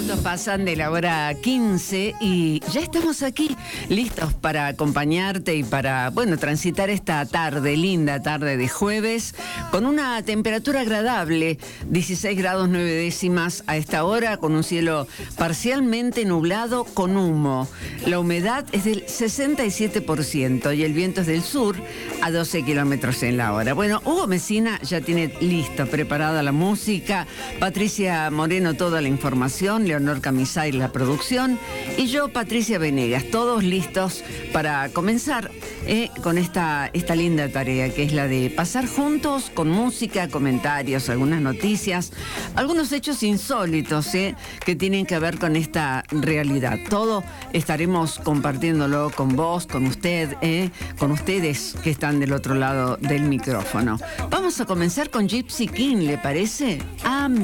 Minutos pasan de la hora 15 y ya estamos aquí listos para acompañarte y para, transitar esta tarde, linda tarde de jueves, con una temperatura agradable, 16 grados 9 décimas a esta hora, con un cielo parcialmente nublado con humo. La humedad es del 67% y el viento es del sur a 12 kilómetros en la hora. Bueno, Hugo Mesina ya tiene lista, preparada la música, Patricia Moreno toda la información, Leonor Camisay la producción y yo, Patricia Venegas, todos listos para comenzar con esta linda tarea que es la de pasar juntos con música, comentarios, algunas noticias, algunos hechos insólitos que tienen que ver con esta realidad. Todo estaremos compartiéndolo con vos, con usted, con ustedes que están del otro lado del micrófono. Vamos a comenzar con Gypsy King, ¿le parece?